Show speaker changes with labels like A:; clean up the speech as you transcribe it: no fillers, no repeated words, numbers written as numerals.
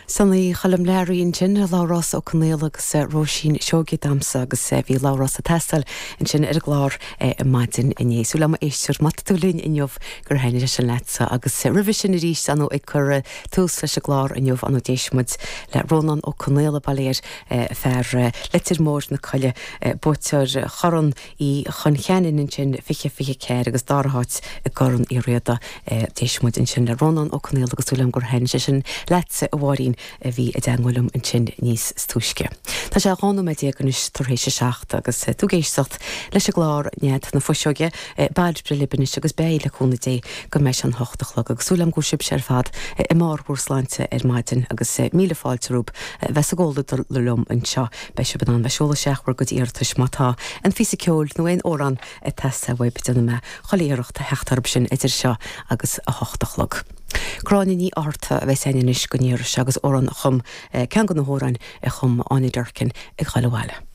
A: Sanna chalam léiríonn sin lárás ó cnéal agus Róisín seogi damsa agus bhí lárás a testal in sin ar glár maidin inéis. Súla éistir matúlín inniuh gur héine sin lesa agus rivisin a rís anó ag chur tús leis a glár inniuh anó déismuid le Rónan ó cnéal baléir fear letir mór na coile bútear choran í chun cheanin in sin fiche céir agus darthát a goran í réada déismuid in sin le Rónan ó cnéal agus súlam gur héine sin lesa a bhhaín a bhí a dangolum in sin níos stúisce. Tá sé gáú me déaganis tarhéise seachta agus tú géistecht leis a glár nead na foiseoge baid bre libanis agus béile chuna dé go meis an hochtachlog agus súlam go sib sé fad i mar búrslainte ar maidin agus míle fáilterúb bheits a ggóla lelum an seo bei se ban bheisiúla seachhar go dtíartas mátá an físiciúil nó éon óran a testa web duna me choléireachta heachtarb sin idir seo agus a hochtachlog. Cráinna ní áta a bheith séinis go níir agus óran chum cean go na hórain a chum ána dúrcin ag chaile bhile.